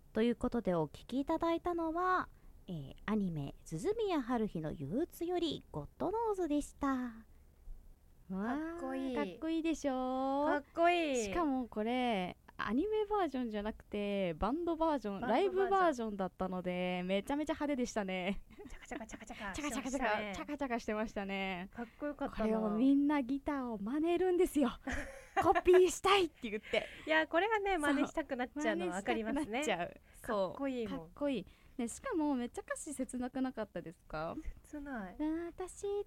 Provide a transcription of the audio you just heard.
ということでお聴きいただいたのは、アニメ鈴宮春日の憂鬱よりゴッドノーズでした。わかっこいいかっこいいでしょ。 かっこいい。 しかもこれアニメバージョンじゃなくてバンドバージョン、 バンドバージョンライブバージョンだったのでめちゃめちゃ派手でしたね。 チャカチャカチャカチャカチャカチャカチャカチャカチャカしてましたね。 かっこよかったこな。 れをみんなギターを真似るんですよコピーしたいって言って。 いやこれがね真似したくなっちゃうの分かりますね。 真似したくなっちゃう。 かっこいいもん。 かっこいい、ね、しかもめっちゃ歌詞切なくなかったですか？ 切ない。 私